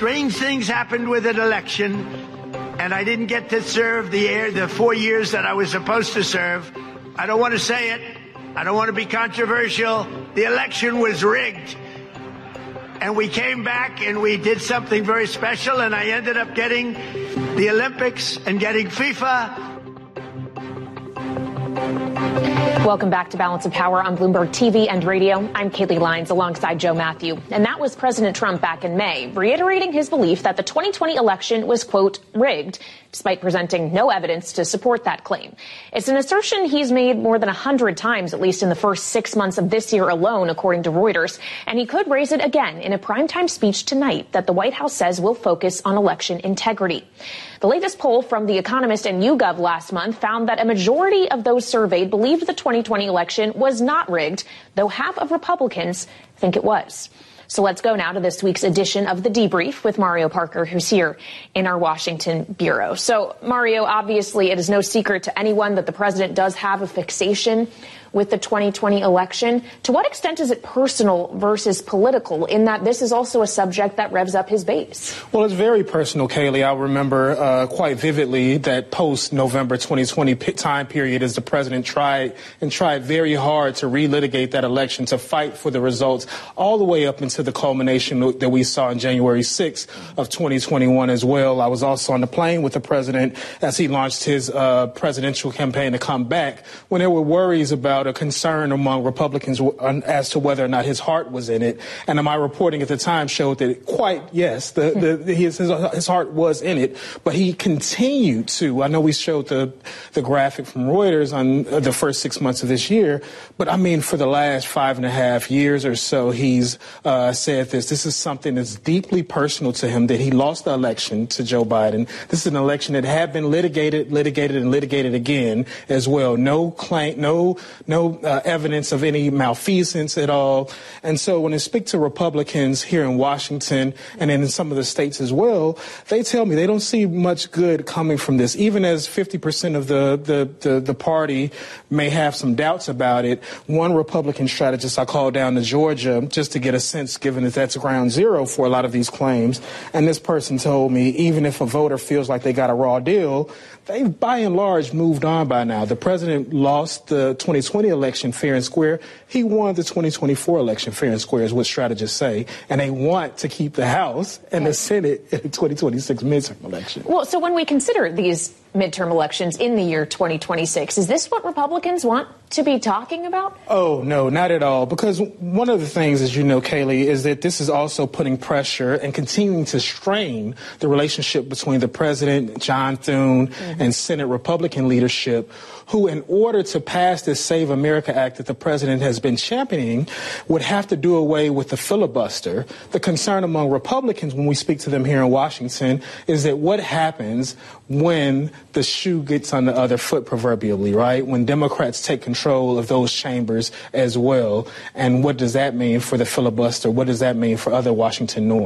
strange things happened with an election, and I didn't get to serve the 4 years that I was supposed to serve. I don't want to say it. I don't want to be controversial. The election was rigged. And we came back and we did something very special, and I ended up getting the Olympics and getting FIFA. Welcome back to Balance of Power on Bloomberg TV and radio. I'm Kaylee Lyons alongside Joe Matthew. And that was President Trump back in May, reiterating his belief that the 2020 election was, quote, rigged, despite presenting no evidence to support that claim. It's an assertion he's made more than 100 times, at least in the first 6 months of this year alone, according to Reuters. And he could raise it again in a primetime speech tonight that the White House says will focus on election integrity. The latest poll from The Economist and YouGov last month found that a majority of those surveyed believed the 2020 election was not rigged, though half of Republicans think it was. So let's go now to this week's edition of The Debrief with Mario Parker, who's here in our Washington bureau. So, Mario, obviously it is no secret to anyone that the president does have a fixation with the 2020 election. To what extent is it personal versus political, in that this is also a subject that revs up his base? Well, it's very personal, Kaylee. I remember quite vividly that post-November 2020 time period as the president tried very hard to relitigate that election, to fight for the results, all the way up into the culmination that we saw on January 6th of 2021 as well. I was also on the plane with the president as he launched his presidential campaign to come back, when there were worries about a concern among Republicans as to whether or not his heart was in it. And my reporting at the time showed that his heart was in it, but he continued to. I know we showed the graphic from Reuters on the first 6 months of this year, but I mean, for the last 5.5 years or so, he's said this is something that's deeply personal to him, that he lost the election to Joe Biden. This is an election that had been litigated again as well. No claim, no evidence of any malfeasance at all. And so when I speak to Republicans here in Washington and in some of the states as well, they tell me they don't see much good coming from this. Even as 50% of the party may have some doubts about it, one Republican strategist I called down to Georgia just to get a sense, given that that's ground zero for a lot of these claims. And this person told me even if a voter feels like they got a raw deal, they've by and large moved on by now. The president lost the 2020 election fair and square. He won the 2024 election fair and square, is what strategists say. And they want to keep the House and the Senate in the 2026 midterm election. Well, so when we consider these midterm elections in the year 2026, is this what Republicans want to be talking about? Oh, no, not at all. Because one of the things, as you know, Kaylee, is that this is also putting pressure and continuing to strain the relationship between the president, John Thune, and Senate Republican leadership, who, in order to pass this Save America Act that the president has been championing, would have to do away with the filibuster. The concern among Republicans, when we speak to them here in Washington, is that what happens when the shoe gets on the other foot, proverbially, right? When Democrats take control of those chambers as well. And what does that mean for the filibuster? What does that mean for other Washington norms?